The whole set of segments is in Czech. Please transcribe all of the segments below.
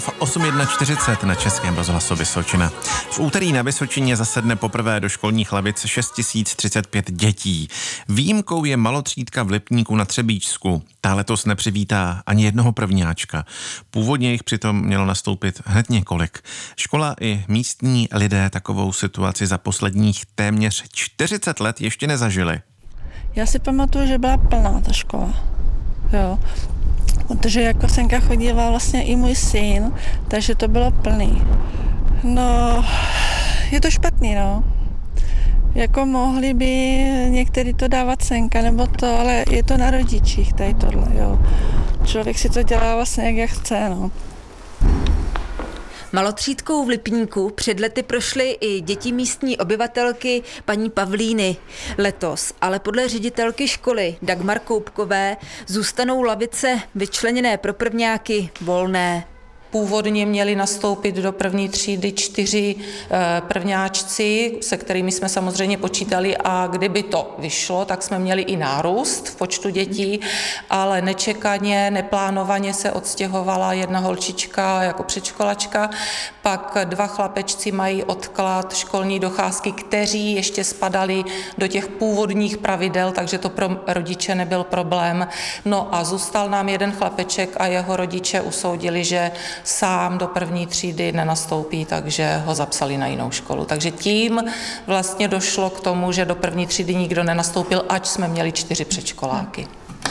V 8:41 na Českém rozhlasu Vysočina. V úterý na Vysočině zasedne poprvé do školních lavic 6035 dětí. Výjimkou je malotřídka v Lipníku na Třebíčsku. Ta letos nepřivítá ani jednoho prvňáčka. Původně jich přitom mělo nastoupit hned několik. Škola i místní lidé takovou situaci za posledních téměř 40 let ještě nezažili. Já si pamatuju, že byla plná ta škola. Jo. Protože jako senka chodíval vlastně i můj syn, takže to bylo plný. No, je to špatný, no. Jako mohli by některý to dávat senka nebo to, ale je to na rodičích tady tohle, jo. Člověk si to dělá vlastně jak chce, no. Malotřídkou v Lipníku před lety prošly i děti místní obyvatelky paní Pavlíny. Letos, ale podle ředitelky školy Dagmar Koupkové, zůstanou lavice vyčleněné pro prvňáky volné. Původně měli nastoupit do první třídy 4 prvňáčci, se kterými jsme samozřejmě počítali, a kdyby to vyšlo, tak jsme měli i nárůst v počtu dětí, ale nečekaně, neplánovaně se odstěhovala jedna holčička jako předškolačka, pak 2 chlapečci mají odklad školní docházky, kteří ještě spadali do těch původních pravidel, takže to pro rodiče nebyl problém. No a zůstal nám jeden chlapeček a jeho rodiče usoudili, že sám do první třídy nenastoupí, takže ho zapsali na jinou školu. Takže tím vlastně došlo k tomu, že do první třídy nikdo nenastoupil, ač jsme měli 4 předškoláky.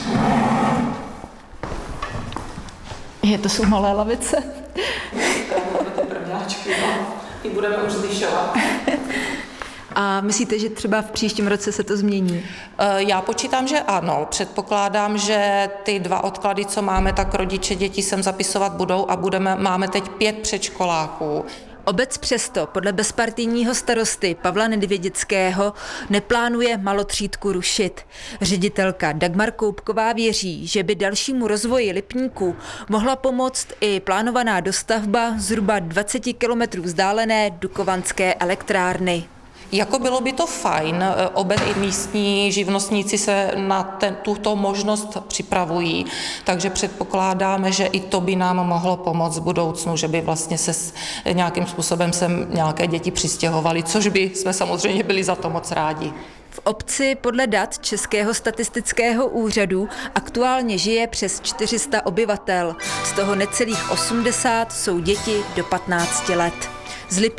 To jsou malé lavice. Ty prvňáčky, ty budeme už zvyšovat. A myslíte, že třeba v příštím roce se to změní? Já počítám, že ano. Předpokládám, že ty 2 odklady, co máme, tak rodiče děti sem zapisovat budou a máme teď 5 předškoláků. Obec přesto podle bezpartijního starosty Pavla Nedvědického neplánuje malotřídku rušit. Ředitelka Dagmar Koupková věří, že by dalšímu rozvoji Lipníku mohla pomoct i plánovaná dostavba zhruba 20 kilometrů vzdálené Dukovanské elektrárny. Jako bylo by to fajn, obec i místní živnostníci se na tuto možnost připravují, takže předpokládáme, že i to by nám mohlo pomoct v budoucnu, že by vlastně se nějakým způsobem sem nějaké děti přistěhovaly, což by jsme samozřejmě byli za to moc rádi. V obci podle dat Českého statistického úřadu aktuálně žije přes 400 obyvatel, z toho necelých 80 jsou děti do 15 let. Z Lipníku